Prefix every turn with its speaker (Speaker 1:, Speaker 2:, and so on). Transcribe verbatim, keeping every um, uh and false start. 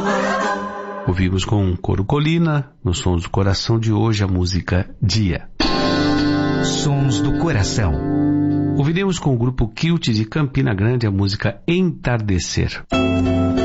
Speaker 1: Ouvimos com Coro Colina, nos Sons do Coração de hoje, a música Dia.
Speaker 2: Sons do Coração.
Speaker 1: Ouviremos com o grupo Kilt de Campina Grande a música Entardecer.